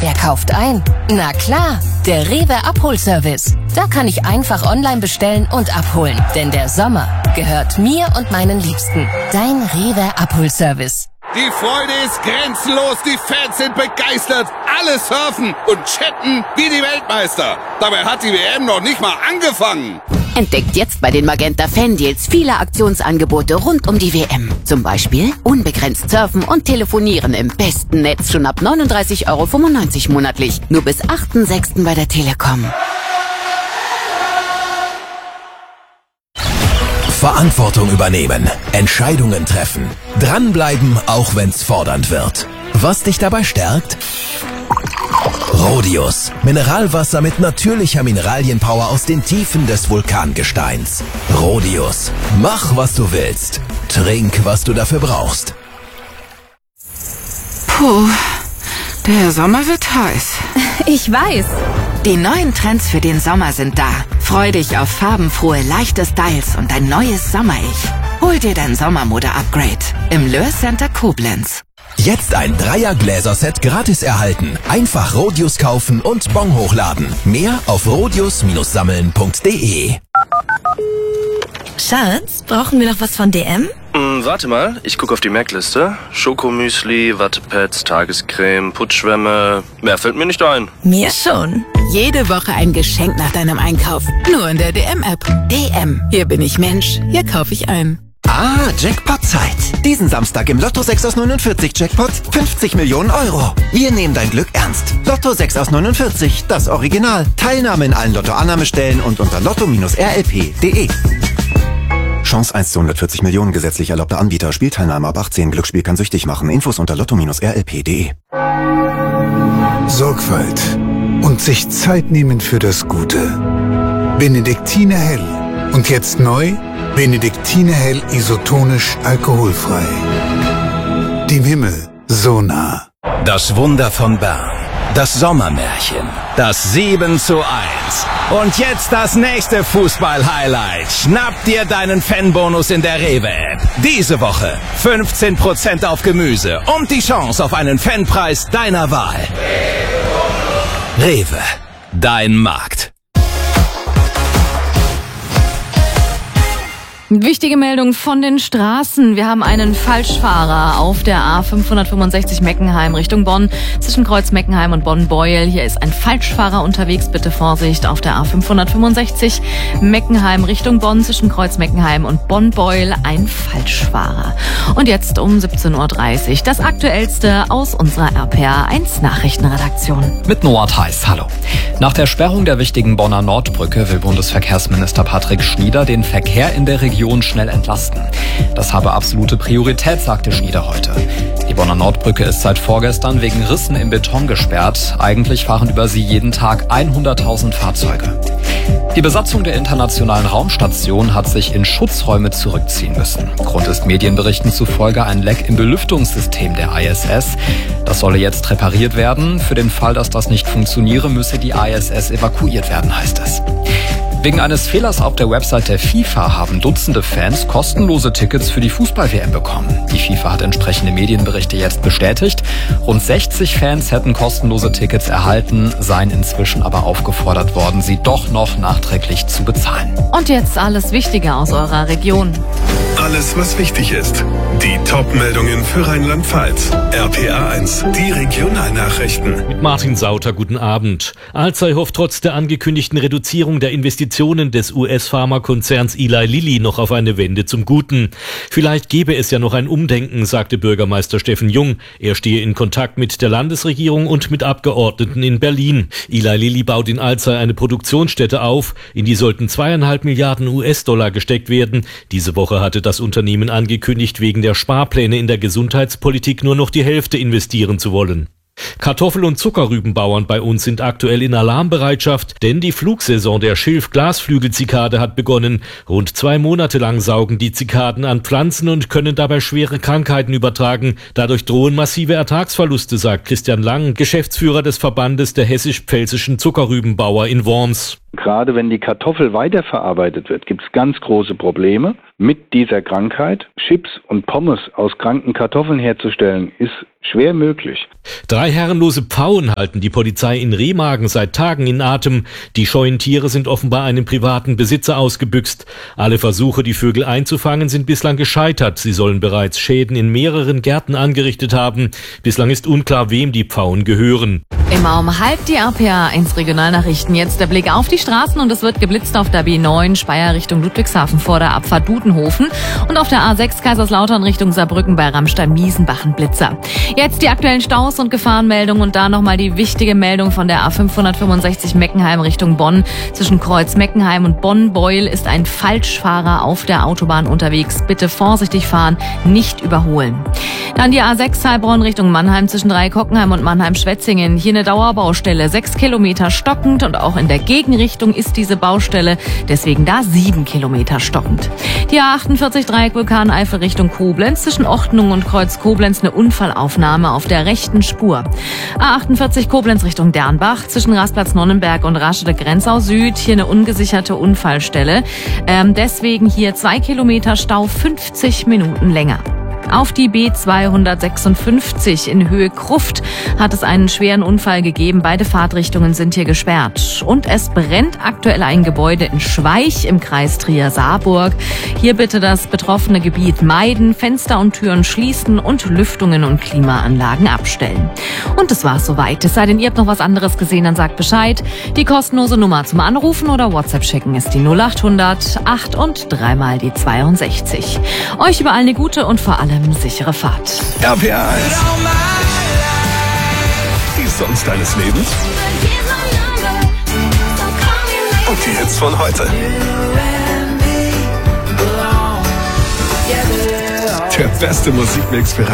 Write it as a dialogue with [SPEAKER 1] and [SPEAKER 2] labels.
[SPEAKER 1] Wer kauft ein? Na klar, der Rewe Abholservice. Da kann ich einfach online bestellen und abholen. Denn der Sommer gehört mir und meinen Liebsten. Dein Rewe Abholservice.
[SPEAKER 2] Die Freude ist grenzenlos, die Fans sind begeistert, alle surfen und chatten wie die Weltmeister. Dabei hat die WM noch nicht mal angefangen.
[SPEAKER 3] Entdeckt jetzt bei den Magenta Fan Deals viele Aktionsangebote rund um die WM. Zum Beispiel unbegrenzt surfen und telefonieren im besten Netz schon ab 39,95 € monatlich. Nur bis 8.6. bei der Telekom.
[SPEAKER 4] Verantwortung übernehmen, Entscheidungen treffen, dranbleiben, auch wenn's fordernd wird. Was dich dabei stärkt? Rhodius. Mineralwasser mit natürlicher Mineralienpower aus den Tiefen des Vulkangesteins. Rhodius. Mach, was du willst. Trink, was du dafür brauchst.
[SPEAKER 5] Puh, der Sommer wird heiß.
[SPEAKER 6] Ich weiß.
[SPEAKER 5] Die neuen Trends für den Sommer sind da. Freu dich auf farbenfrohe, leichte Styles und ein neues Sommer-Ich. Hol dir dein Sommermode-Upgrade im Löhr Center Koblenz.
[SPEAKER 4] Jetzt ein 3er-Gläserset gratis erhalten. Einfach Rhodius kaufen und Bon hochladen. Mehr auf rhodius-sammeln.de.
[SPEAKER 6] Schatz, brauchen wir noch was von DM?
[SPEAKER 7] Warte mal, ich gucke auf die Merkliste. Schokomüsli, Wattepads, Tagescreme, Putzschwämme. Mehr fällt mir nicht ein.
[SPEAKER 6] Mir schon.
[SPEAKER 5] Jede Woche ein Geschenk nach deinem Einkauf. Nur in der DM-App. DM. Hier bin ich Mensch. Hier kaufe ich ein.
[SPEAKER 8] Ah, Jackpot-Zeit. Diesen Samstag im Lotto 6 aus 49 Jackpot 50 Millionen €. Wir nehmen dein Glück ernst. Lotto 6 aus 49, das Original. Teilnahme in allen Lotto-Annahmestellen und unter lotto-rlp.de. Chance 1 zu 140 Millionen, gesetzlich erlaubter Anbieter. Spielteilnahme ab 18. Glücksspiel kann süchtig machen. Infos unter lotto-rlp.de.
[SPEAKER 9] Sorgfalt und sich Zeit nehmen für das Gute. Benediktiner Hell. Und jetzt neu, Benediktiner Hell isotonisch alkoholfrei. Dem Himmel so nah.
[SPEAKER 4] Das Wunder von Bern. Das Sommermärchen. Das 7:1. Und jetzt das nächste Fußball-Highlight. Schnapp dir deinen Fanbonus in der Rewe-App. Diese Woche 15% auf Gemüse und die Chance auf einen Fanpreis deiner Wahl. Rewe. Dein Markt.
[SPEAKER 10] Wichtige Meldung von den Straßen. Wir haben einen Falschfahrer auf der A565 Meckenheim Richtung Bonn. Zwischen Kreuz Meckenheim und Bonn-Beuel. Hier ist ein Falschfahrer unterwegs. Bitte Vorsicht auf der A565 Meckenheim Richtung Bonn. Zwischen Kreuz Meckenheim und Bonn-Beuel ein Falschfahrer. Und jetzt um 17:30 Uhr das Aktuellste aus unserer RPA1 Nachrichtenredaktion.
[SPEAKER 11] Mit Noah Theis, hallo. Nach der Sperrung der wichtigen Bonner Nordbrücke will Bundesverkehrsminister Patrick Schnieder den Verkehr in der Region schnell entlasten. Das habe absolute Priorität, sagte Schnieder heute. Die Bonner Nordbrücke ist seit vorgestern wegen Rissen im Beton gesperrt. Eigentlich fahren über sie jeden Tag 100.000 Fahrzeuge. Die Besatzung der Internationalen Raumstation hat sich in Schutzräume zurückziehen müssen. Grund ist Medienberichten zufolge ein Leck im Belüftungssystem der ISS. Das solle jetzt repariert werden. Für den Fall, dass das nicht funktioniere, müsse die ISS evakuiert werden, heißt es. Wegen eines Fehlers auf der Website der FIFA haben Dutzende Fans kostenlose Tickets für die Fußball-WM bekommen. Die FIFA hat entsprechende Medienberichte jetzt bestätigt. Rund 60 Fans hätten kostenlose Tickets erhalten, seien inzwischen aber aufgefordert worden, sie doch noch nachträglich zu bezahlen.
[SPEAKER 10] Und jetzt alles Wichtige aus eurer Region.
[SPEAKER 12] Alles, was wichtig ist. Die Top-Meldungen für Rheinland-Pfalz. RPA1, die Regionalnachrichten.
[SPEAKER 13] Mit Martin Sauter, guten Abend. Alzey hofft trotz der angekündigten Reduzierung der Investitionen des US-Pharmakonzerns Eli Lilly noch auf eine Wende zum Guten. Vielleicht gäbe es ja noch ein Umdenken, sagte Bürgermeister Steffen Jung. Er stehe in Kontakt mit der Landesregierung und mit Abgeordneten in Berlin. Eli Lilly baut in Alzey eine Produktionsstätte auf. In die sollten 2,5 Milliarden US-Dollar gesteckt werden. Diese Woche hatte das Unternehmen angekündigt, wegen der Sparpläne in der Gesundheitspolitik nur noch die Hälfte investieren zu wollen. Kartoffel- und Zuckerrübenbauern bei uns sind aktuell in Alarmbereitschaft, denn die Flugsaison der Schilf-Glasflügel-Zikade hat begonnen. Rund 2 Monate lang saugen die Zikaden an Pflanzen und können dabei schwere Krankheiten übertragen. Dadurch drohen massive Ertragsverluste, sagt Christian Lang, Geschäftsführer des Verbandes der hessisch-pfälzischen Zuckerrübenbauer in Worms.
[SPEAKER 14] Gerade wenn die Kartoffel weiterverarbeitet wird, gibt es ganz große Probleme mit dieser Krankheit. Chips und Pommes aus kranken Kartoffeln herzustellen, ist schwer möglich.
[SPEAKER 13] 3 herrenlose Pfauen halten die Polizei in Remagen seit Tagen in Atem. Die scheuen Tiere sind offenbar einem privaten Besitzer ausgebüxt. Alle Versuche, die Vögel einzufangen, sind bislang gescheitert. Sie sollen bereits Schäden in mehreren Gärten angerichtet haben. Bislang ist unklar, wem die Pfauen gehören.
[SPEAKER 10] Immer um halb die RPA 1 Regionalnachrichten. Jetzt der Blick auf die Straßen und es wird geblitzt auf der B9 Speyer Richtung Ludwigshafen vor der Abfahrt Dudenhofen und auf der A6 Kaiserslautern Richtung Saarbrücken bei Ramstein-Miesenbach ein Blitzer. Jetzt die aktuellen Staus und Gefahrenmeldungen und da nochmal die wichtige Meldung von der A565 Meckenheim Richtung Bonn. Zwischen Kreuz Meckenheim und Bonn-Beuel ist ein Falschfahrer auf der Autobahn unterwegs. Bitte vorsichtig fahren, nicht überholen. Dann die A6 Heilbronn Richtung Mannheim zwischen Dreikockenheim und Mannheim-Schwetzingen. Hier eine Dauerbaustelle, 6 Kilometer stockend und auch in der Gegenrichtung ist diese Baustelle, deswegen da 7 Kilometer stockend. Die A48 Dreieck Vulkaneifel Richtung Koblenz, zwischen Ortenung und Kreuz Koblenz eine Unfallaufnahme auf der rechten Spur. A48 Koblenz Richtung Dernbach, zwischen Rastplatz Nonnenberg und Raschede Grenzau Süd, hier eine ungesicherte Unfallstelle. Deswegen hier 2 Kilometer Stau, 50 Minuten länger. Auf die B256 in Höhe Kruft hat es einen schweren Unfall gegeben. Beide Fahrtrichtungen sind hier gesperrt. Und es brennt aktuell ein Gebäude in Schweich im Kreis Trier-Saarburg. Hier bitte das betroffene Gebiet meiden, Fenster und Türen schließen und Lüftungen und Klimaanlagen abstellen. Und das war's soweit. Es sei denn, ihr habt noch was anderes gesehen, dann sagt Bescheid. Die kostenlose Nummer zum Anrufen oder WhatsApp schicken ist die 0800 8 und 3 mal die 62. Euch überall eine gute und vor allem sichere Fahrt.
[SPEAKER 12] RPA 1. Die Songs deines Lebens. Und die Hits von heute. Der beste Musikmix für